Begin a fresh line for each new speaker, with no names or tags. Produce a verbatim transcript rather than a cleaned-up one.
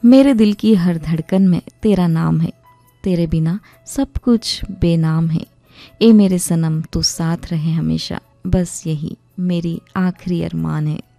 मेरे दिल की हर धड़कन में तेरा नाम है, तेरे बिना सब कुछ बेनाम है। ए मेरे सनम तू साथ रहे हमेशा, बस यही मेरी आखिरी अरमान है।